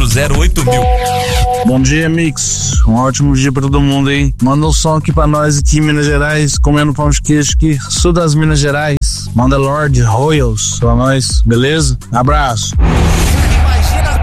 808000. Bom dia, Mix. Um ótimo dia pra todo mundo, hein? Manda um som aqui pra nós aqui em Minas Gerais, comendo pão de queijo aqui, sul das Minas Gerais. Manda Lord Royals pra nós, beleza? Abraço.